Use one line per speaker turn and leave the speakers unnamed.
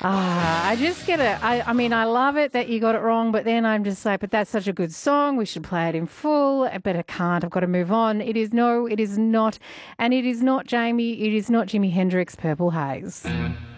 I just get it. I mean, I love it that you got it wrong, but then I'm just like, but that's such a good song. We should play it in full, but I can't. I've got to move on. It is not. And it is not Jamie. It is not Jimi Hendrix, Purple Haze.